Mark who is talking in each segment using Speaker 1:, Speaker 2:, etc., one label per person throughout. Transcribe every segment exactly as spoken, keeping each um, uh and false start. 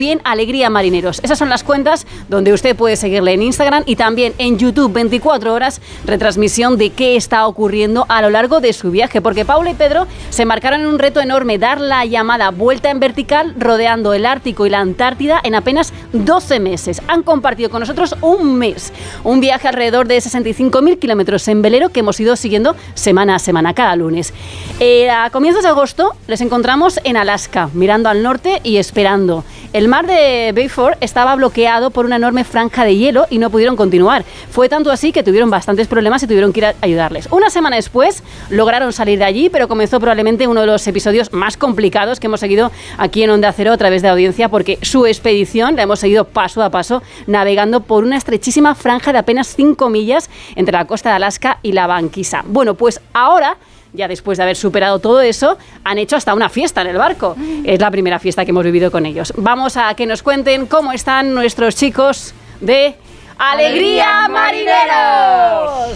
Speaker 1: Bien, Alegría Marineros. Esas son las cuentas donde usted puede seguirle en Instagram y también en YouTube, veinticuatro horas, retransmisión de qué está ocurriendo a lo largo de su viaje, porque Paula y Pedro se marcaron en un reto enorme, dar la llamada vuelta en vertical rodeando el Ártico y la Antártida en apenas doce meses. Han compartido con nosotros un mes, un viaje alrededor de sesenta y cinco mil kilómetros en velero que hemos ido siguiendo semana a semana, cada lunes. Eh, a comienzos de agosto les encontramos en Alaska, mirando al norte y esperando. El mar de Beaufort estaba bloqueado por una enorme franja de hielo y no pudieron continuar. Fue tanto así que tuvieron bastantes problemas y tuvieron que ir a ayudarles. Una semana después lograron salir de allí, pero comenzó probablemente uno de los episodios más complicados que hemos seguido aquí en Onda Cero a través de Audiencia, porque su expedición la hemos seguido paso a paso, navegando por una estrechísima franja de apenas cinco millas entre la costa de Alaska y la banquisa. Bueno, pues ahora, ya después de haber superado todo eso, han hecho hasta una fiesta en el barco. Es la primera fiesta que hemos vivido con ellos. Vamos a que nos cuenten cómo están nuestros chicos de Alegría Marineros.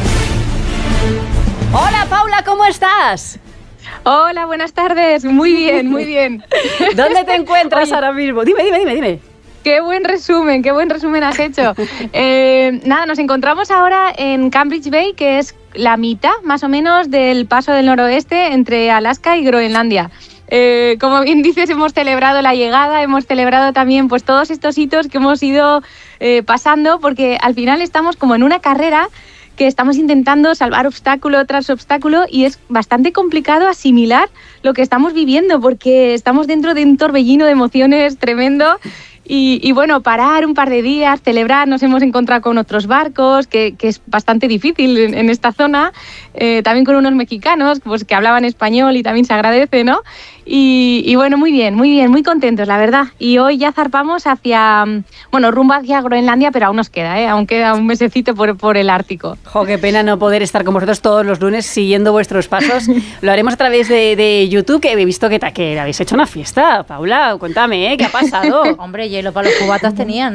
Speaker 1: Hola Paula, ¿cómo estás?
Speaker 2: Hola, buenas tardes. Muy bien, muy bien.
Speaker 1: ¿Dónde te encuentras Oye, ahora mismo? Dime, dime, dime, dime.
Speaker 2: Qué buen resumen, qué buen resumen has hecho. Eh, nada, nos encontramos ahora en Cambridge Bay, que es la mitad, más o menos, del paso del noroeste entre Alaska y Groenlandia. Eh, como bien dices, hemos celebrado la llegada, hemos celebrado también pues todos estos hitos que hemos ido eh, pasando, porque al final estamos como en una carrera que estamos intentando salvar obstáculo tras obstáculo y es bastante complicado asimilar lo que estamos viviendo, porque estamos dentro de un torbellino de emociones tremendo. Y, y bueno, parar un par de días, celebrar, nos hemos encontrado con otros barcos, que, que es bastante difícil en, en esta zona, eh, también con unos mexicanos pues, que hablaban español y también se agradece, ¿no? Y, y bueno, muy bien, muy bien, muy contentos, la verdad. Y hoy ya zarpamos hacia, bueno, rumbo hacia Groenlandia, pero aún nos queda, ¿eh? Aún queda un mesecito por, por el Ártico.
Speaker 1: Jo, qué pena no poder estar con vosotros todos los lunes siguiendo vuestros pasos. Lo haremos a través de, de YouTube, que he visto que, que habéis hecho una fiesta. Paula, cuéntame, ¿eh? ¿Qué ha pasado?
Speaker 3: Hombre, hielo para los cubatas tenían, ¿no?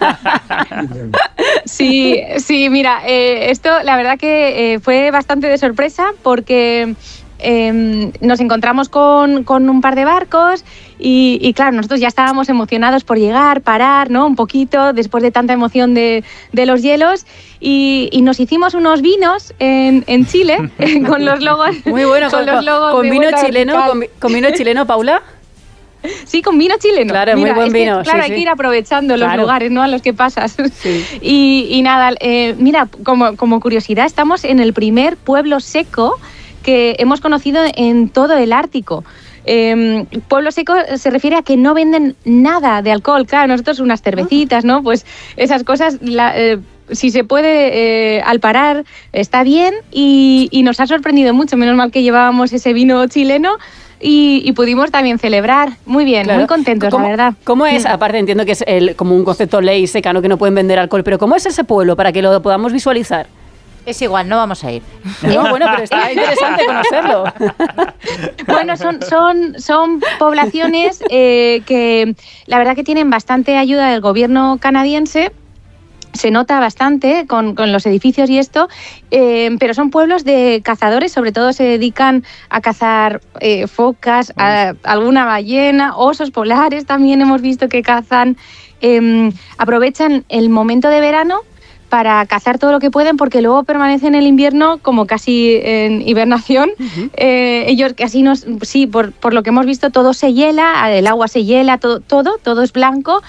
Speaker 2: Sí, sí, mira, eh, esto la verdad que eh, fue bastante de sorpresa porque eh, nos encontramos con, con un par de barcos y, y claro, nosotros ya estábamos emocionados por llegar, parar, ¿no? Un poquito después de tanta emoción de, de los hielos y, y nos hicimos unos vinos en, en Chile con los logos.
Speaker 1: Muy bueno, con, con los logos con vino chileno, con, con vino chileno, Paula.
Speaker 2: Sí, con vino chileno.
Speaker 1: Claro,
Speaker 2: Mira,
Speaker 1: muy buen
Speaker 2: es
Speaker 1: vino.
Speaker 2: Que, claro,
Speaker 1: sí,
Speaker 2: hay
Speaker 1: sí.
Speaker 2: que ir aprovechando los
Speaker 1: claro.
Speaker 2: lugares, ¿no? A los que pasas.
Speaker 1: Sí.
Speaker 2: Y, y nada, eh, mira, como, como curiosidad, estamos en el primer pueblo seco que hemos conocido en todo el Ártico. Eh, pueblo seco se refiere a que no venden nada de alcohol. Claro, nosotros unas cervecitas, ¿no? Pues esas cosas... La, eh, si se puede, eh, al parar, está bien y, y nos ha sorprendido mucho. Menos mal que llevábamos ese vino chileno y, y pudimos también celebrar. Muy bien, claro. Muy contentos, la verdad.
Speaker 1: ¿Cómo es? Aparte, entiendo que es el, como un concepto ley seca, ¿no? Que no pueden vender alcohol, pero ¿cómo es ese pueblo para que lo podamos visualizar?
Speaker 3: Es igual, no vamos a ir.
Speaker 1: No, bueno, pero está interesante conocerlo.
Speaker 2: Bueno, son, son, son poblaciones eh, que la verdad que tienen bastante ayuda del gobierno canadiense. Se nota bastante con, con los edificios y esto, eh, pero son pueblos de cazadores, sobre todo se dedican a cazar eh, focas, a, alguna ballena, osos polares también hemos visto que cazan. Eh, aprovechan el momento de verano para cazar todo lo que pueden porque luego permanecen el invierno como casi en hibernación. Uh-huh. Eh, ellos casi nos, sí, por, por lo que hemos visto todo se hiela, el agua se hiela, todo, todo, todo es blanco.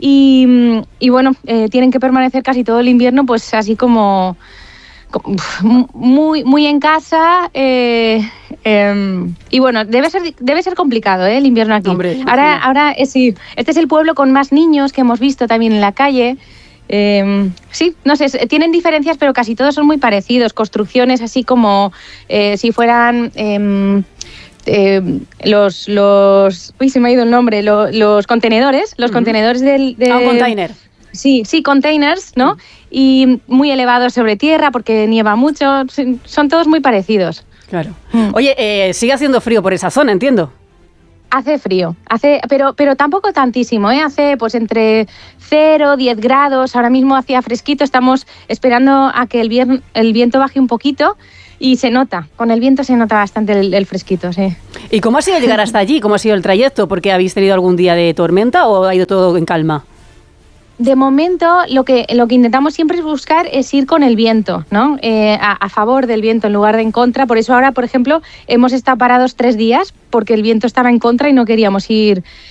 Speaker 2: Y, y bueno, eh, tienen que permanecer casi todo el invierno pues así como, como muy, muy en casa eh, eh, y bueno, debe ser, debe ser complicado ¿eh? El invierno aquí.
Speaker 1: Hombre,
Speaker 2: ahora ahora eh, sí, este es el pueblo con más niños que hemos visto también en la calle. Eh, sí, no sé, tienen diferencias pero casi todos son muy parecidos, construcciones así como eh, si fueran... Eh, Eh, los, los... Uy, se me ha ido el nombre. Los, los contenedores, los uh-huh. contenedores del... De,
Speaker 1: ah, un container.
Speaker 2: Sí, sí, containers, ¿no? Uh-huh. Y muy elevados sobre tierra porque nieva mucho. Son todos muy parecidos.
Speaker 1: Claro. Uh-huh. Oye, eh, sigue haciendo frío por esa zona, entiendo.
Speaker 2: Hace frío, hace, pero, pero tampoco tantísimo, ¿eh? Hace pues entre cero, diez grados, ahora mismo hacía fresquito, estamos esperando a que el, vier, el viento baje un poquito. y se nota, con el viento se nota bastante el, el fresquito, sí.
Speaker 1: ¿Y cómo ha sido llegar hasta allí? ¿Cómo ha sido el trayecto? ¿Porque habéis tenido algún día de tormenta o ha ido todo en calma?
Speaker 2: De momento, lo que, lo que intentamos siempre es buscar es ir con el viento, ¿no? Eh, a, a favor del viento en lugar de en contra. Por eso ahora, por ejemplo, hemos estado parados tres días porque el viento estaba en contra y no queríamos ir